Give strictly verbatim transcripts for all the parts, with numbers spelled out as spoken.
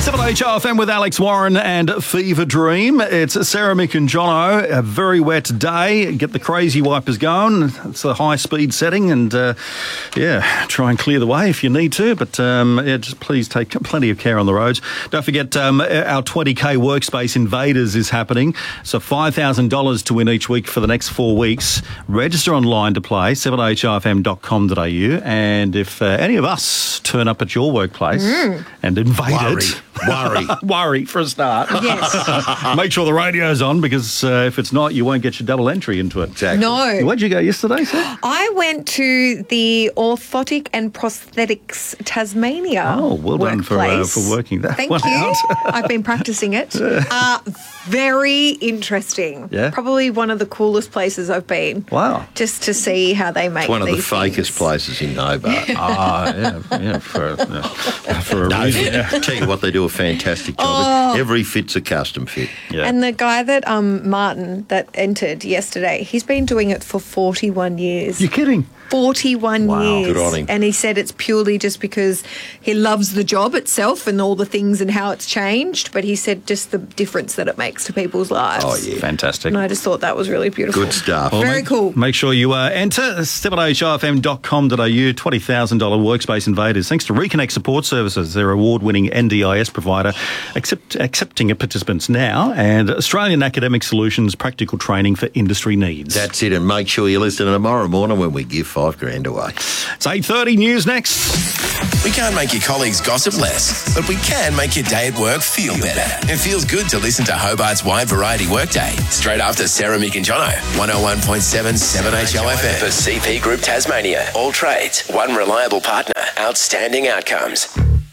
seven H O F M with Alex Warren and Fever Dream. It's Sarah, Mick and Jono. A very wet day. Get the crazy wipers going. It's a high-speed setting and, uh, yeah, try and clear the way if you need to. But, um, yeah, just please take plenty of care on the roads. Don't forget um, our twenty K Workspace Invaders is happening. So five thousand dollars to win each week for the next four weeks. Register online to play, seven h o f m dot com dot a u. And if uh, any of us turn up at your workplace mm. and invade Worry. it... Worry. Worry for a start. Yes. Make sure the radio's on because uh, if it's not, you won't get your double entry into it. Exactly. No. Where'd you go yesterday, sir? I went to the Orthotic and Prosthetics Tasmania Oh, well done for, uh, workplace. for working that Thank one you. out. I've been practicing it. Uh, very interesting. Yeah? Probably one of the coolest places I've been. Wow. Just to see how they make It's one of the these fakest things. places in Hobart. Ah, yeah, yeah, for, yeah, for a No, reason. Yeah. tell you what, they do a fantastic job. Oh. Every fit's a custom fit. Yeah. And the guy that, um, Martin, that entered yesterday, he's been doing it for forty-one years. You're kidding? forty-one Wow. years. Good on him. And he said it's purely just because he loves the job itself and all the things and how it's changed. But he said just the difference that it makes to people's lives. Oh, yeah. Fantastic. And I just thought that was really beautiful. Good stuff. Well, Very make, cool. Make sure you uh, enter seven h o f m dot com dot a u, twenty thousand dollars Workspace Invaders. Thanks to Reconnect Support Services, their award-winning N D I S provider, accept, accepting participants now, and Australian Academic Solutions practical training for industry needs. That's it, and make sure you listen tomorrow morning when we give five grand away. It's eight thirty, news next. We can't make your colleagues gossip less, but we can make your day at work feel better. It feels good to listen to Hobart's Wide Variety Workday straight after Sarah, Mick and Jono. one oh one point seven seven H O F M. For C P Group Tasmania. All trades. One reliable partner. Outstanding outcomes.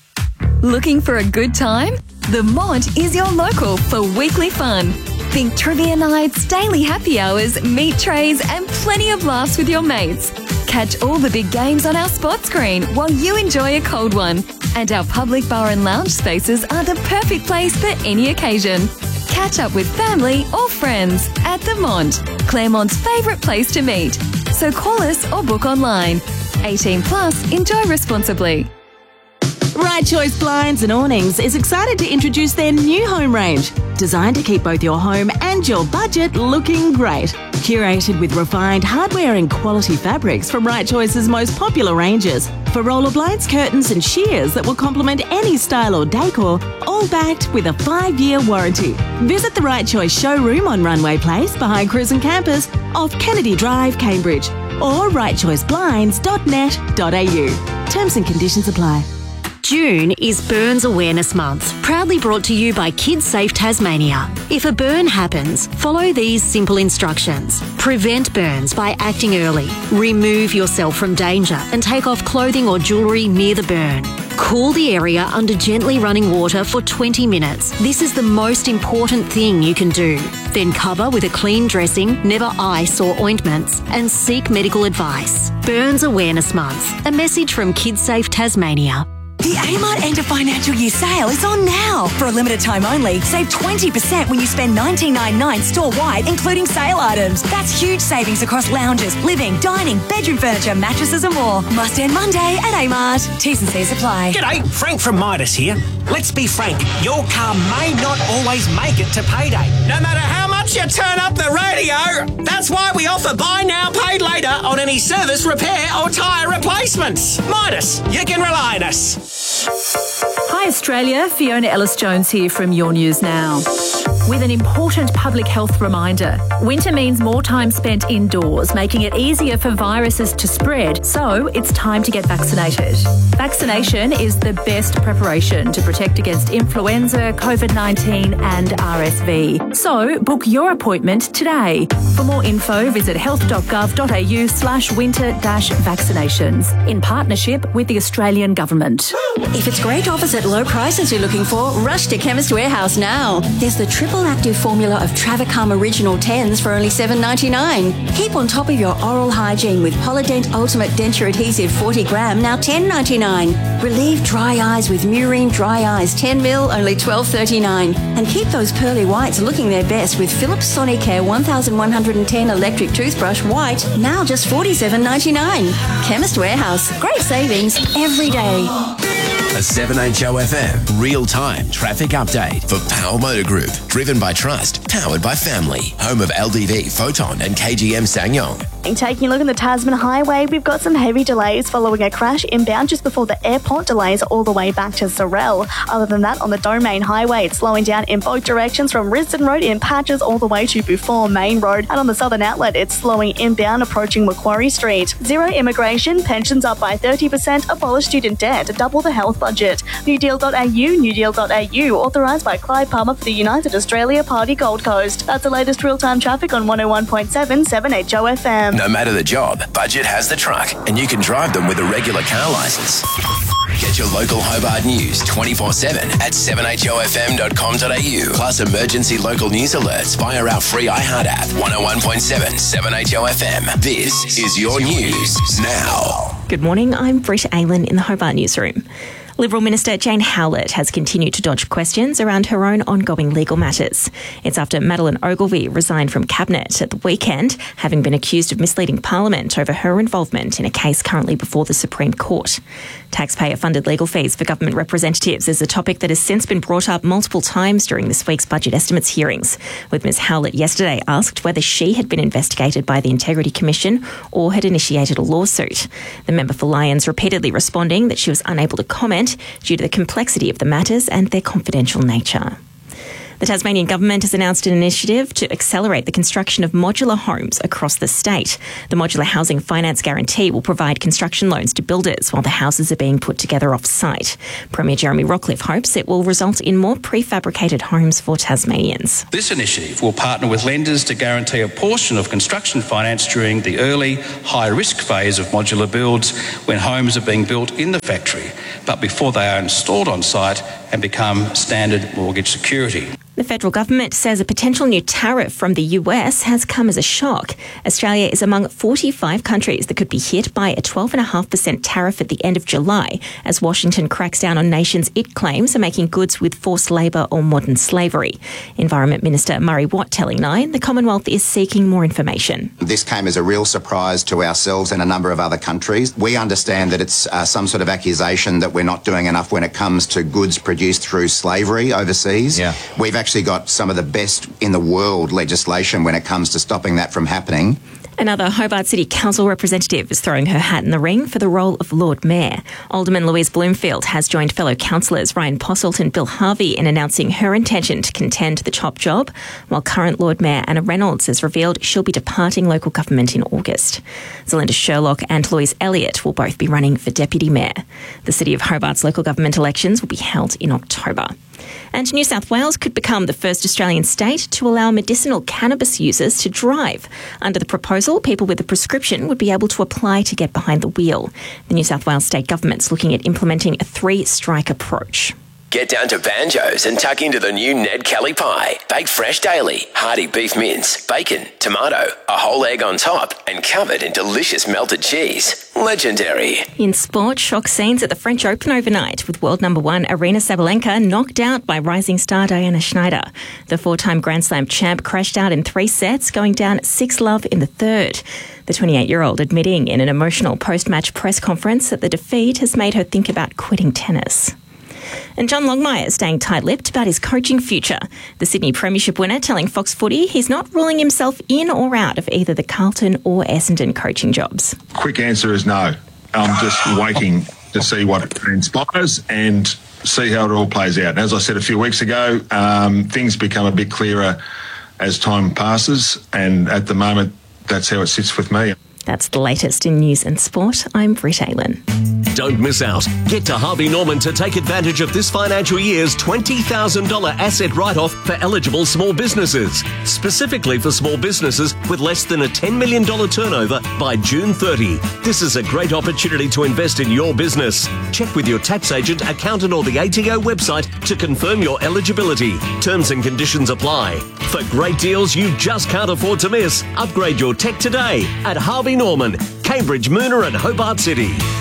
Looking for a good time? The Mont is your local for weekly fun. Think trivia nights, daily happy hours, meat trays, and plenty of laughs with your mates. Catch all the big games on our spot screen while you enjoy a cold one. And our public bar and lounge spaces are the perfect place for any occasion. Catch up with family or friends at the Mont, Claremont's favourite place to meet. So call us or book online. eighteen plus, enjoy responsibly. Right Choice Blinds and Awnings is excited to introduce their new home range, designed to keep both your home and your budget looking great. Curated with refined hardware and quality fabrics from Right Choice's most popular ranges. For roller blinds, curtains and shears that will complement any style or decor, all backed with a five-year warranty. Visit the Right Choice showroom on Runway Place behind Cruisin' Campus off Kennedy Drive, Cambridge, or right choice blinds dot net dot a u. Terms and conditions apply. June is Burns Awareness Month, proudly brought to you by Kids Safe Tasmania. If a burn happens, follow these simple instructions. Prevent burns by acting early. Remove yourself from danger and take off clothing or jewellery near the burn. Cool the area under gently running water for twenty minutes. This is the most important thing you can do. Then cover with a clean dressing, never ice or ointments, and seek medical advice. Burns Awareness Month, a message from Kids Safe Tasmania. The Amart End of Financial Year sale is on now. For a limited time only, save twenty percent when you spend nineteen ninety-nine store-wide, including sale items. That's huge savings across lounges, living, dining, bedroom furniture, mattresses and more. Must end Monday at Amart. T's and C's apply. G'day, Frank from Midas here. Let's be frank, your car may not always make it to payday. No matter how much you turn up the radio, that's why we offer buy now, paid later on any service, repair or tyre replacements. Midas, you can rely on us. Hi Australia, Fiona Ellis-Jones here from Your News Now. With an important public health reminder, winter means more time spent indoors, making it easier for viruses to spread, so it's time to get vaccinated. Vaccination is the best preparation to protect against influenza, COVID nineteen and R S V. So book your appointment today. For more info, visit health dot gov dot a u slash winter dash vaccinations in partnership with the Australian Government. If it's great offers at low prices you're looking for, rush to Chemist Warehouse now. There's the triple active formula of Travacom Original tens for only seven dollars ninety-nine. Keep on top of your oral hygiene with Polydent Ultimate Denture Adhesive forty gram, now ten dollars ninety-nine. Relieve dry eyes with Murine Dry Eyes ten mil, only twelve dollars thirty-nine. And keep those pearly whites looking their best with Philips Sonicare one thousand one hundred ten electric toothbrush white, now just forty-seven dollars ninety-nine. Chemist Warehouse, great savings every day. A seven H O F M real-time traffic update for Powell Motor Group. Driven by trust, powered by family. Home of L D V, Photon and K G M Ssangyong. Taking a look at the Tasman Highway, we've got some heavy delays following a crash inbound just before the airport, delays all the way back to Sorell. Other than that, on the Domain Highway, it's slowing down in both directions from Risdon Road in patches all the way to Buffon Main Road. And on the Southern Outlet, it's slowing inbound approaching Macquarie Street. Zero immigration, pensions up by thirty percent, abolish student debt, double the health budget. new deal dot a u, new deal dot a u, authorised by Clyde Palmer for the United Australia Party Gold Coast. That's the latest real-time traffic on one oh one point seven, seven H O F M. No matter the job, Budget has the truck, and you can drive them with a regular car licence. Get your local Hobart news twenty-four seven at seven h o f m dot com dot a u. Plus emergency local news alerts via our free iHeart app. one oh one point seven, seven H O F M. This is your news now. Good morning, I'm Britt Aylan in the Hobart Newsroom. Liberal Minister Jane Howlett has continued to dodge questions around her own ongoing legal matters. It's after Madeleine Ogilvie resigned from Cabinet at the weekend, having been accused of misleading Parliament over her involvement in a case currently before the Supreme Court. Taxpayer-funded legal fees for government representatives is a topic that has since been brought up multiple times during this week's budget estimates hearings, with Ms Howlett yesterday asked whether she had been investigated by the Integrity Commission or had initiated a lawsuit. The member for Lyons repeatedly responding that she was unable to comment due to the complexity of the matters and their confidential nature. The Tasmanian Government has announced an initiative to accelerate the construction of modular homes across the state. The Modular Housing Finance Guarantee will provide construction loans to builders while the houses are being put together off-site. Premier Jeremy Rockliff hopes it will result in more prefabricated homes for Tasmanians. This initiative will partner with lenders to guarantee a portion of construction finance during the early, high-risk phase of modular builds when homes are being built in the factory, but before they are installed on site and become standard mortgage security. The federal government says a potential new tariff from the U S has come as a shock. Australia is among forty-five countries that could be hit by a twelve point five percent tariff at the end of July as Washington cracks down on nations it claims are making goods with forced labour or modern slavery. Environment Minister Murray Watt telling Nine the Commonwealth is seeking more information. This came as a real surprise to ourselves and a number of other countries. We understand that it's uh, some sort of accusation that we're not doing enough when it comes to goods produced through slavery overseas. Yeah. We've actually got some of the best in the world legislation when it comes to stopping that from happening. Another Hobart City Council representative is throwing her hat in the ring for the role of Lord Mayor. Alderman Louise Bloomfield has joined fellow councillors Ryan Posselt and Bill Harvey in announcing her intention to contend the top job, while current Lord Mayor Anna Reynolds has revealed she'll be departing local government in August. Zelinda Sherlock and Louise Elliott will both be running for Deputy Mayor. The City of Hobart's local government elections will be held in October. And New South Wales could become the first Australian state to allow medicinal cannabis users to drive. Under the proposal, people with a prescription would be able to apply to get behind the wheel. The New South Wales state government's looking at implementing a three-strike approach. Get down to Banjo's and tuck into the new Ned Kelly pie. Baked fresh daily, hearty beef mince, bacon, tomato, a whole egg on top, and covered in delicious melted cheese. Legendary. In sport, shock scenes at the French Open overnight with world number one Aryna Sabalenka knocked out by rising star Diana Schneider. The four-time Grand Slam champ crashed out in three sets, going down six love in the third. The twenty-eight-year-old admitting in an emotional post-match press conference that the defeat has made her think about quitting tennis. And John Longmire is staying tight-lipped about his coaching future. The Sydney Premiership winner telling Fox Footy he's not ruling himself in or out of either the Carlton or Essendon coaching jobs. Quick answer is no. I'm just waiting to see what transpires and see how it all plays out. And as I said a few weeks ago, um, things become a bit clearer as time passes, and at the moment, that's how it sits with me. That's the latest in news and sport. I'm Britt Aylan. Don't miss out. Get to Harvey Norman to take advantage of this financial year's twenty thousand dollars asset write-off for eligible small businesses. Specifically for small businesses with less than a ten million dollars turnover by June thirtieth. This is a great opportunity to invest in your business. Check with your tax agent, accountant or the A T O website to confirm your eligibility. Terms and conditions apply. For great deals you just can't afford to miss, upgrade your tech today at Harvey Norman, Cambridge, Moona and Hobart City.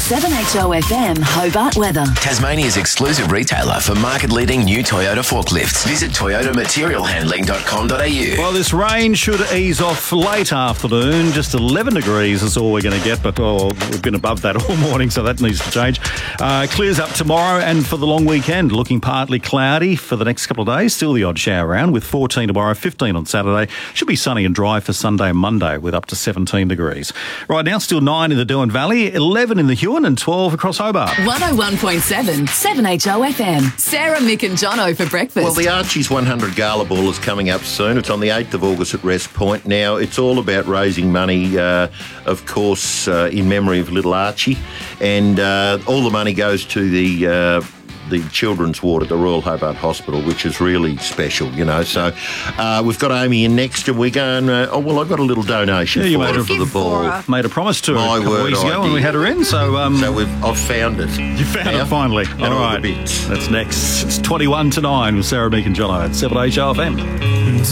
seven H O F M Hobart weather. Tasmania's exclusive retailer for market-leading new Toyota forklifts. Visit toyota material handling dot com dot a u. Well, this rain should ease off late afternoon. Just eleven degrees is all we're going to get, but oh, we've been above that all morning, so that needs to change. Uh, clears up tomorrow, and for the long weekend, looking partly cloudy for the next couple of days. Still the odd shower around with fourteen tomorrow, fifteen on Saturday. Should be sunny and dry for Sunday and Monday with up to seventeen degrees. Right now, still nine in the Derwent Valley, eleven in the Huon, and twelve across Hobart. one oh one point seven, seven H O F M. Sarah, Mick and Jono for breakfast. Well, the Archie's one hundred Gala Ball is coming up soon. It's on the eighth of August at Rest Point. Now, it's all about raising money, uh, of course, uh, in memory of little Archie. And uh, all the money goes to the... Uh, the children's ward at the Royal Hobart Hospital, which is really special, you know. So uh, we've got Amy in next, and we're going, uh, oh, well, I've got a little donation yeah, you for made her a, for the ball. Made a promise to her My a couple word, of weeks ago I when we did. had her in, so... Um, so we've, I've found it. You found now, it finally. and All all right. the bits. That's next. It's twenty-one to nine with Sarah, Meek and Jono at seven H O F M.